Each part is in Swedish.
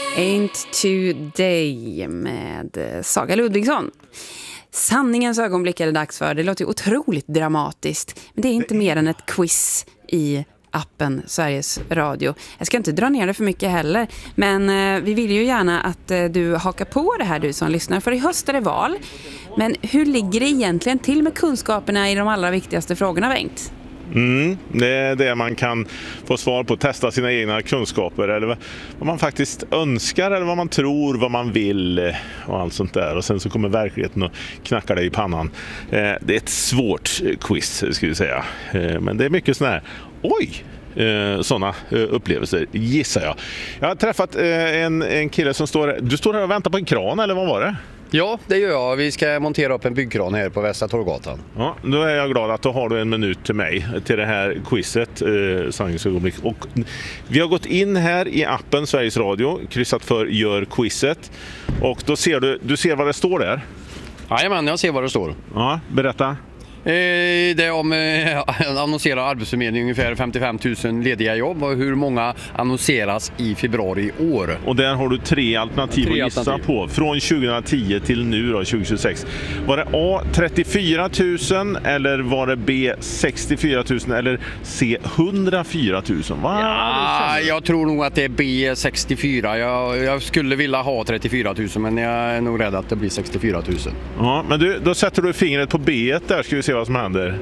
Ain't Today med Saga Ludvigsson. Sanningens ögonblick är det dags för. Det låter ju otroligt dramatiskt. Men det är inte mer än ett quiz i appen Sveriges Radio. Jag ska inte dra ner det för mycket heller. Men vi vill ju gärna att du hakar på det här, du som lyssnar. För i höst är det val. Men hur ligger det egentligen till med kunskaperna i de allra viktigaste frågorna, Bengt? Det är det man kan få svar på, testa sina egna kunskaper eller vad man faktiskt önskar eller vad man tror, vad man vill och allt sånt där. Och sen så kommer verkligheten och knackar dig i pannan. Det är ett svårt quiz, skulle jag säga. Men det är mycket sån här, sådana upplevelser, gissar jag. Jag har träffat en kille som du står här och väntar på en kran, eller vad var det? Ja, det gör jag. Vi ska montera upp en byggkran här på Västra Torggatan. Ja, då är jag glad att då har du en minut till mig, till det här quizet, sanningens ögonblick. Och vi har gått in här i appen Sveriges Radio, kryssat för gör quizet. Och då ser du ser vad det står där. Jajamän, jag ser vad det står. Ja, berätta. Det är om annonserar Arbetsförmedlingen ungefär 55 000 lediga jobb och hur många annonseras i februari i år. Och där har du tre alternativ att gissa på från 2010 till nu då, 2026. Var det A 34 000 eller var det B 64 000 eller C 104 000? Ja, jag tror nog att det är B 64. Jag skulle vilja ha 34 000 men jag är nog rädd att det blir 64 000. Ja, men då sätter du fingret på B där, ska vi se vad som händer.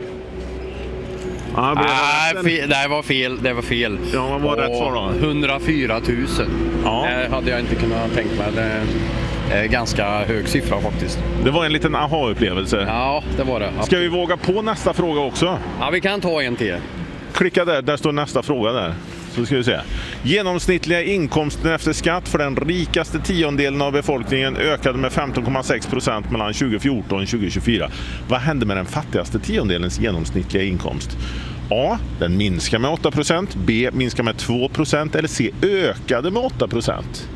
Det var fel. Ja, vad var rätt svar då? 104 000. Ja. Det hade jag inte kunnat tänka mig. Det är ganska hög siffra faktiskt. Det var en liten aha-upplevelse. Ja, det var det. Absolut. Ska vi våga på nästa fråga också? Ja, vi kan ta en till. Klicka där står nästa fråga där. Så ska vi se. Genomsnittliga inkomsten efter skatt för den rikaste tiondelen av befolkningen ökade med 15,6% mellan 2014 och 2024. Vad hände med den fattigaste tiondelens genomsnittliga inkomst? A. Den minskar med 8%. B. Minskar med 2%. Eller C. Ökade med 8%.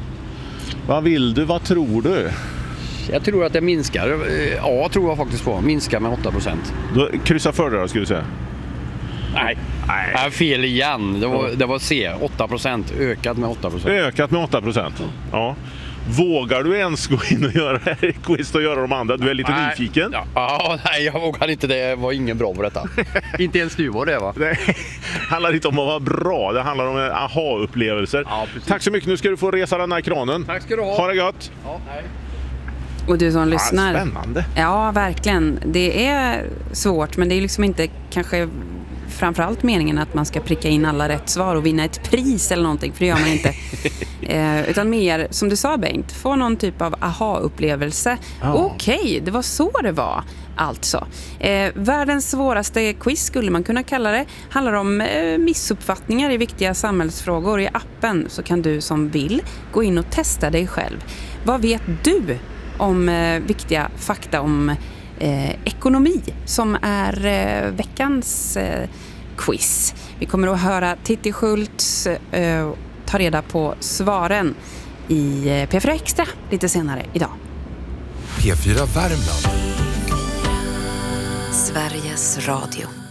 Vad vill du? Vad tror du? Jag tror att det minskar. A tror jag faktiskt på. Minskar med 8%. Då kryssa för det då, ska vi säga. Nej. Fel igen. Det var C. 8%. Ökat med 8%. Ökat med 8%. Ja. Vågar du ens gå in och göra det här quiz och göra de andra? Du är lite nyfiken. Nej, jag vågar inte. Det var ingen bra på detta. Inte ens du var det, va? Det handlar inte om att vara bra. Det handlar om aha-upplevelser. Ja, tack så mycket. Nu ska du få resa den här kranen. Tack ska du ha. Ha det gott. Ja, hej. Och du som lyssnar. Spännande. Ja, verkligen. Det är svårt, men det är liksom inte kanske framförallt meningen att man ska pricka in alla rätt svar och vinna ett pris eller någonting, för det gör man inte. Utan mer, som du sa Bengt, få någon typ av aha-upplevelse. Okej, det var så det var. Alltså, världens svåraste quiz skulle man kunna kalla det. Handlar om missuppfattningar i viktiga samhällsfrågor. I appen så kan du som vill gå in och testa dig själv. Vad vet du om viktiga fakta om ekonomi som är veckans quiz? Vi kommer att höra Titti Schultz ta reda på svaren i P4 Extra lite senare idag. P4 Värmland. Sveriges Radio.